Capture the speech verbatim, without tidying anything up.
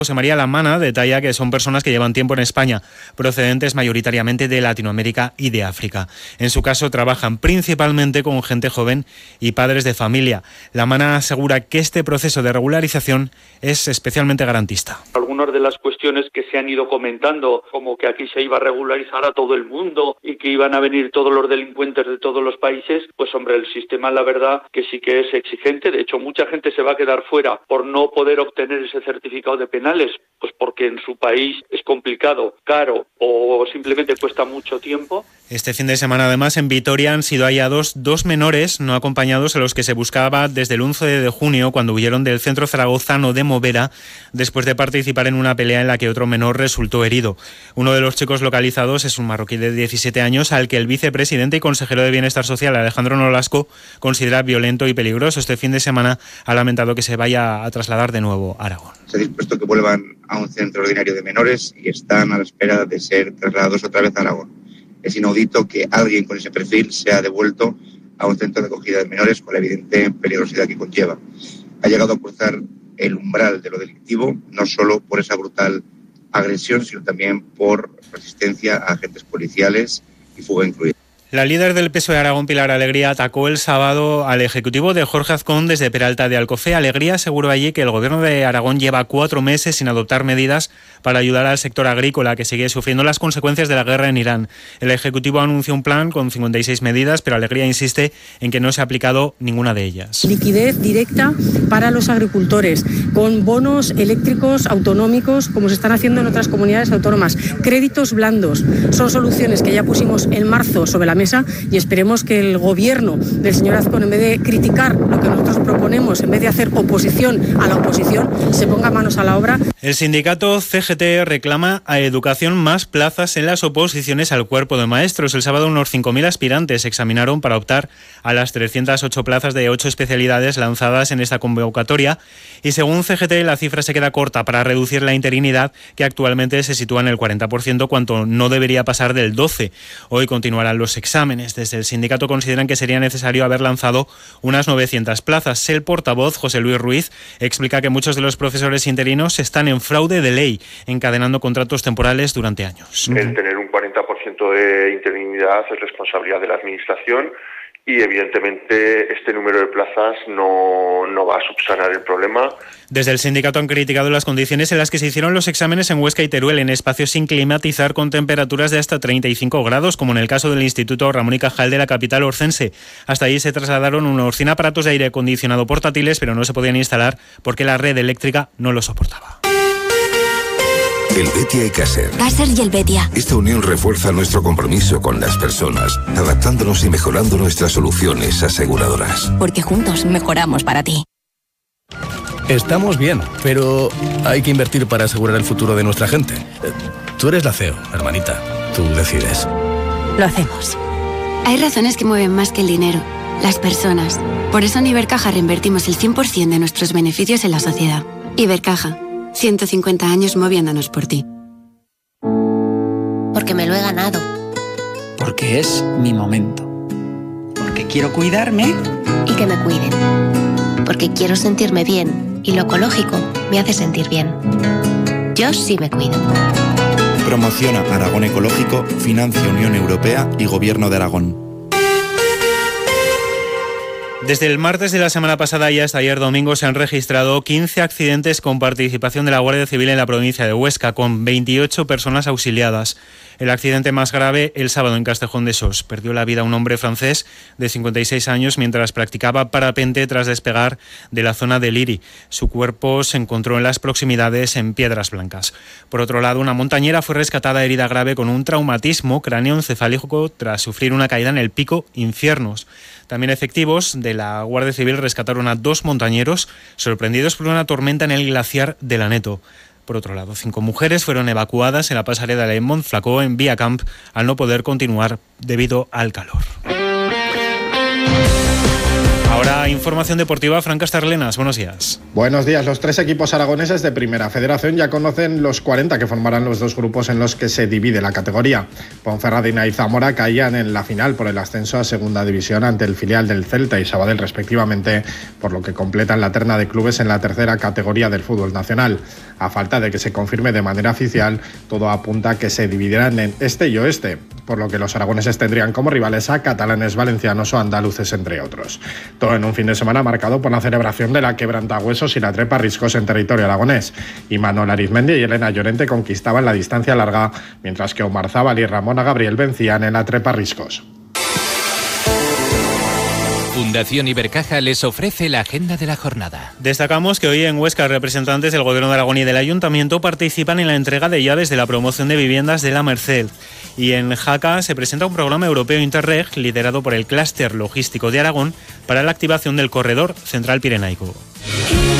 José María Lamana detalla que son personas que llevan tiempo en España, procedentes mayoritariamente de Latinoamérica y de África. En su caso, trabajan principalmente con gente joven y padres de familia. Lamana asegura que este proceso de regularización es especialmente garantista. Algunas de las cuestiones que se han ido comentando, como que aquí se iba a regularizar a todo el mundo y que iban a venir todos los delincuentes de todos los países, pues hombre, el sistema la verdad que sí que es exigente. De hecho, mucha gente se va a quedar fuera por no poder obtener ese certificado de penales, pues porque en su país es complicado, caro o simplemente cuesta mucho tiempo. Este fin de semana, además, en Vitoria han sido hallados dos menores no acompañados a los que se buscaba desde el once de junio, cuando huyeron del centro zaragozano de Movera, después de participar en una pelea en la que otro menor resultó herido. Uno de los chicos localizados es un marroquí de diecisiete años, al que el vicepresidente y consejero de Bienestar Social, Alejandro Nolasco, considera violento y peligroso. Este fin de semana ha lamentado que se vaya a trasladar de nuevo a Aragón. Se ha dispuesto que vuelvan a un centro ordinario de menores y están a la espera de ser trasladados otra vez a Aragón. Es inaudito que alguien con ese perfil sea devuelto a un centro de acogida de menores con la evidente peligrosidad que conlleva. Ha llegado a cruzar el umbral de lo delictivo, no solo por esa brutal agresión, sino también por resistencia a agentes policiales y fuga incluida. La líder del P S O E de Aragón, Pilar Alegría, atacó el sábado al ejecutivo de Jorge Azcón desde Peralta de Alcocé. Alegría aseguró allí que el gobierno de Aragón lleva cuatro meses sin adoptar medidas para ayudar al sector agrícola, que sigue sufriendo las consecuencias de la guerra en Irán. El ejecutivo anunció un plan con cincuenta y seis medidas, pero Alegría insiste en que no se ha aplicado ninguna de ellas. Liquidez directa para los agricultores, con bonos eléctricos autonómicos, como se están haciendo en otras comunidades autónomas. Créditos blandos son soluciones que ya pusimos en marzo sobre la mesa y esperemos que el gobierno del señor Azcón, en vez de criticar lo que nosotros proponemos, en vez de hacer oposición a la oposición, se ponga manos a la obra. El sindicato C G T reclama a Educación más plazas en las oposiciones al cuerpo de maestros. El sábado unos cinco mil aspirantes se examinaron para optar a las trescientas ocho plazas de ocho especialidades lanzadas en esta convocatoria y según C G T la cifra se queda corta para reducir la interinidad, que actualmente se sitúa en el cuarenta por ciento, cuanto no debería pasar del doce por ciento. Hoy continuarán los exámenes. Desde el sindicato consideran que sería necesario haber lanzado unas novecientas plazas. El portavoz, José Luis Ruiz, explica que muchos de los profesores interinos están en fraude de ley, encadenando contratos temporales durante años. El tener un cuarenta por ciento de interinidad es responsabilidad de la Administración y evidentemente este número de plazas no, no va a subsanar el problema. Desde el sindicato han criticado las condiciones en las que se hicieron los exámenes en Huesca y Teruel, en espacios sin climatizar con temperaturas de hasta treinta y cinco grados, como en el caso del Instituto Ramón y Cajal de la capital orcense. Hasta allí se trasladaron unos cien aparatos de aire acondicionado portátiles, pero no se podían instalar porque la red eléctrica no lo soportaba. El Betia y Caser. Caser y el Betia. Esta unión refuerza nuestro compromiso con las personas, adaptándonos y mejorando nuestras soluciones aseguradoras. Porque juntos mejoramos para ti. Estamos bien, pero hay que invertir para asegurar el futuro de nuestra gente. Tú eres la C E O, hermanita. Tú decides. Lo hacemos. Hay razones que mueven más que el dinero. Las personas. Por eso en Ibercaja reinvertimos el cien por ciento de nuestros beneficios en la sociedad. Ibercaja. ciento cincuenta años moviéndonos por ti. Porque me lo he ganado. Porque es mi momento. Porque quiero cuidarme. Y que me cuiden. Porque quiero sentirme bien. Y lo ecológico me hace sentir bien. Yo sí me cuido. Promociona Aragón Ecológico, financia Unión Europea y Gobierno de Aragón. Desde el martes de la semana pasada y hasta ayer domingo se han registrado quince accidentes con participación de la Guardia Civil en la provincia de Huesca, con veintiocho personas auxiliadas. El accidente más grave el sábado en Castejón de Sos. Perdió la vida un hombre francés de cincuenta y seis años mientras practicaba parapente tras despegar de la zona de Liri. Su cuerpo se encontró en las proximidades en Piedras Blancas. Por otro lado, una montañera fue rescatada herida grave con un traumatismo cráneoencefálico tras sufrir una caída en el pico Infiernos. También efectivos de la Guardia Civil rescataron a dos montañeros sorprendidos por una tormenta en el glaciar de Laneto. Por otro lado, cinco mujeres fueron evacuadas en la pasarela de Montflacó en Viacamp al no poder continuar debido al calor. Ahora información deportiva, Fran Castarlenas, buenos días. Buenos días, los tres equipos aragoneses de Primera Federación ya conocen los cuarenta que formarán los dos grupos en los que se divide la categoría. Ponferradina y Zamora caían en la final por el ascenso a Segunda División ante el filial del Celta y Sabadell respectivamente, por lo que completan la terna de clubes en la tercera categoría del fútbol nacional. A falta de que se confirme de manera oficial, todo apunta a que se dividirán en este y oeste, por lo que los aragoneses tendrían como rivales a catalanes, valencianos o andaluces, entre otros. Todo en un fin de semana marcado por la celebración de la quebrantahuesos y la trepa riscos en territorio aragonés. Imanol Arizmendi y Elena Llorente conquistaban la distancia larga, mientras que Omar Zábal y Ramona Gabriel vencían en la trepa riscos. Fundación Ibercaja les ofrece la agenda de la jornada. Destacamos que hoy en Huesca representantes del Gobierno de Aragón y del Ayuntamiento participan en la entrega de llaves de la promoción de viviendas de la Merced. Y en Jaca se presenta un programa europeo Interreg liderado por el Clúster Logístico de Aragón para la activación del corredor central pirenaico.